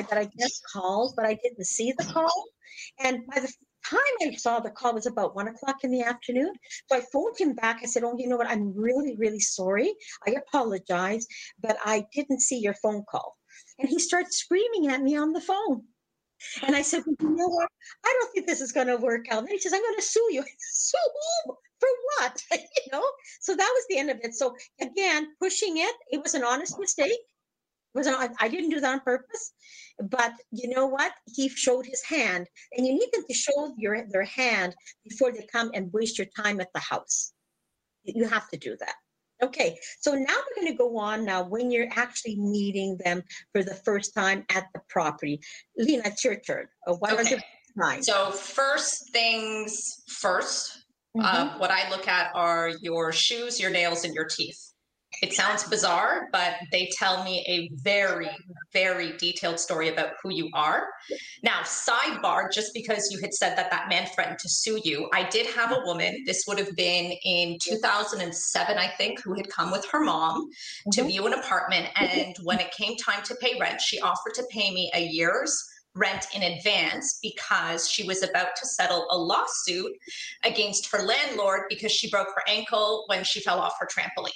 that I just called, but I didn't see the call. And by the time I saw the call, it was about 1 o'clock in the afternoon. So I phoned him back. I said, oh, you know what? I'm really, really sorry. I apologize, but I didn't see your phone call. And he started screaming at me on the phone. And I said, well, you know what? I don't think this is going to work out. And he says, I'm going to sue you. Sue whom? For what? So that was the end of it. So again, pushing it, it was an honest mistake. I didn't do that on purpose, but you know what? He showed his hand, and you need them to show their hand before they come and waste your time at the house. You have to do that. Okay, so now we're going to go on now when you're actually meeting them for the first time at the property. Lena, it's your turn. What is your time? So first things first, what I look at are your shoes, your nails, and your teeth. It sounds bizarre, but they tell me a very, very detailed story about who you are. Now, sidebar, just because you had said that man threatened to sue you, I did have a woman, this would have been in 2007, I think, who had come with her mom to view an apartment. And when it came time to pay rent, she offered to pay me a year's rent in advance because she was about to settle a lawsuit against her landlord because she broke her ankle when she fell off her trampoline.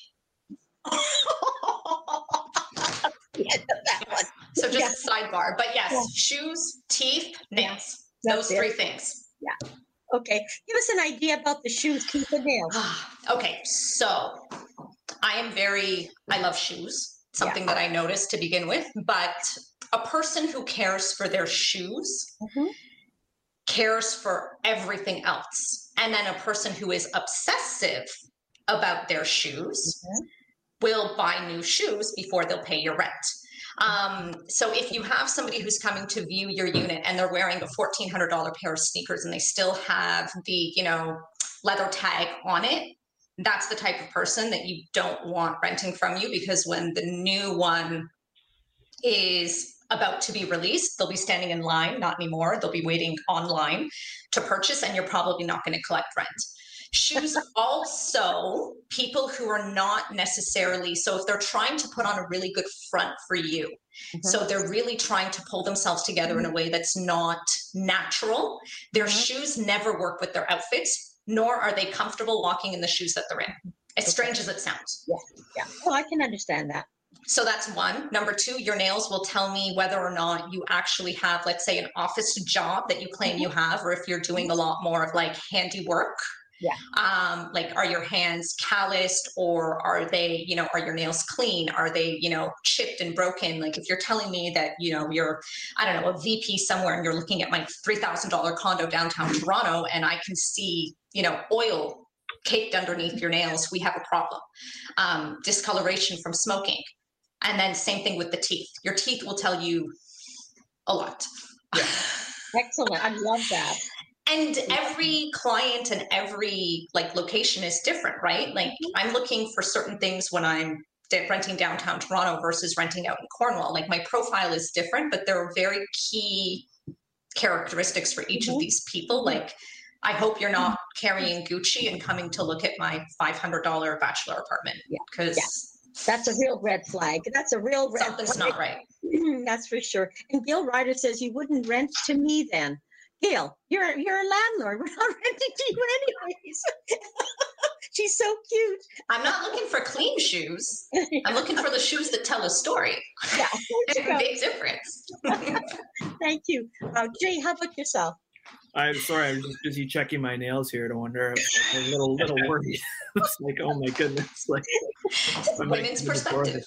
That one. So just a sidebar, but yes, shoes, teeth, nails, those three things. Yeah. Okay. Give us an idea about the shoes, teeth, and nails. Okay. So I love shoes, something that I noticed to begin with, but a person who cares for their shoes cares for everything else. And then a person who is obsessive about their shoes will buy new shoes before they'll pay your rent. So if you have somebody who's coming to view your unit and they're wearing a $1,400 pair of sneakers and they still have the, leather tag on it, that's the type of person that you don't want renting from you, because when the new one is about to be released, they'll be standing in line, not anymore. They'll be waiting online to purchase, and you're probably not going to collect rent. Shoes also, people who are not necessarily, so if they're trying to put on a really good front for you, so they're really trying to pull themselves together in a way that's not natural, their shoes never work with their outfits, nor are they comfortable walking in the shoes that they're in. As strange as it sounds. Yeah. Well, I can understand that. So that's one. Number two, your nails will tell me whether or not you actually have, let's say, an office job that you claim you have, or if you're doing a lot more of like handiwork. Yeah. Like, are your hands calloused, or are they, are your nails clean? Are they, chipped and broken? Like if you're telling me that, you're, I don't know, a VP somewhere and you're looking at my $3,000 condo downtown Toronto and I can see, oil caked underneath your nails, we have a problem. Discoloration from smoking. And then same thing with the teeth. Your teeth will tell you a lot. Yeah. Excellent. I love that. And every client and every location is different, right? Like I'm looking for certain things when I'm renting downtown Toronto versus renting out in Cornwall. Like my profile is different, but there are very key characteristics for each of these people. Like I hope you're not carrying Gucci and coming to look at my $500 bachelor apartment, because that's a real red flag. That's a real red something's flag. Not right. That's for sure. And Gail Ryder says you wouldn't rent to me then. Gail, you're a landlord. We're not renting to you anyways. She's so cute. I'm not looking for clean shoes. I'm looking for the shoes that tell a story. Yeah, there's a big difference. Thank you. Jay, how about yourself? I'm sorry, I'm just busy checking my nails here to wonder. I'm a little worried. It's like, oh my goodness, women's perspective.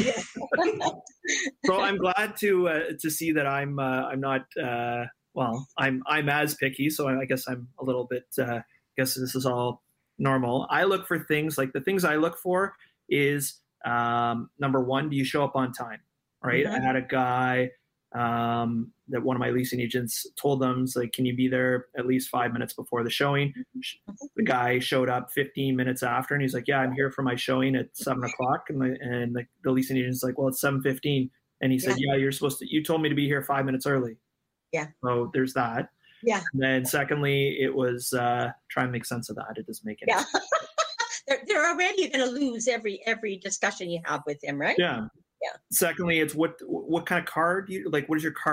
So I'm glad to see that I'm not. I'm as picky, so I guess I'm a little bit. I guess this is all normal. I look for things the things I look for is number one, do you show up on time? Right. I had a guy. That one of my leasing agents told them, can you be there at least 5 minutes before the showing? The guy showed up 15 minutes after, and he's like, yeah, I'm here for my showing at 7 o'clock. And the leasing agent's like, well, it's 7:15. And he said, yeah, you told me to be here 5 minutes early. Yeah. So there's that. Yeah. And then secondly, it was try and make sense of that. It doesn't make any sense. They're already going to lose every discussion you have with him, right? Yeah. Yeah. Secondly, it's what kind of car do you like? What is your car